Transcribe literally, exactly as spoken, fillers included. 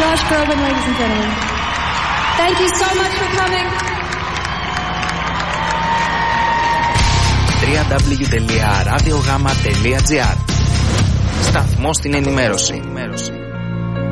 Josh Groban, ladies and gentlemen. Thank you so much for coming. double-u double-u double-u τελεία ραδιογάμα τελεία τζι άρ. Σταθμός στην ενημέρωση.